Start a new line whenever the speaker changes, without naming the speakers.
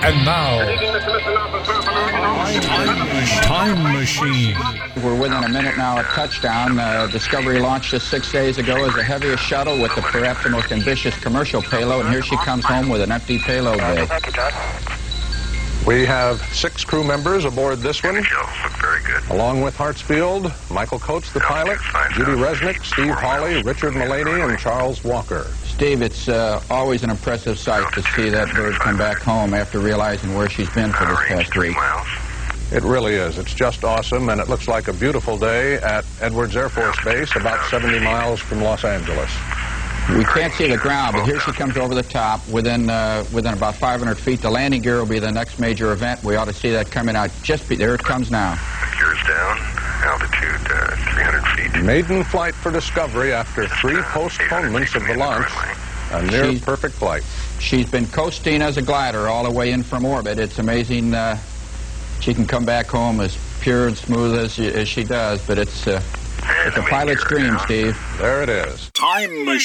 And now, Time Machine.
We're within a minute now of touchdown. Discovery launched just 6 days ago as the heaviest shuttle with perhaps the most ambitious commercial payload, and here she comes home with an empty payload bay.
We have 6 crew members aboard this one.
Look very good.
Along with Hartsfield, Michael Coates, the pilot, Judy Resnick, Steve Hawley, Richard Mullaney, and Charles Walker.
Steve, it's always an impressive sight to see that bird come back home after realizing where she's been for this past week.
It really is. It's just awesome, and it looks like a beautiful day at Edwards Air Force Base, about 70 miles from Los Angeles.
We can't see the ground, but here she comes over the top within about 500 feet. The landing gear will be the next major event. We ought to see that coming out there it comes now.
Gears down, altitude 300 feet.
Maiden flight for Discovery after 3 postponements of the launch. A near perfect flight.
She's been coasting as a glider all the way in from orbit. It's amazing she can come back home as pure and smooth as she does, but it's a pilot's dream, Steve.
There it is.
Time Machine.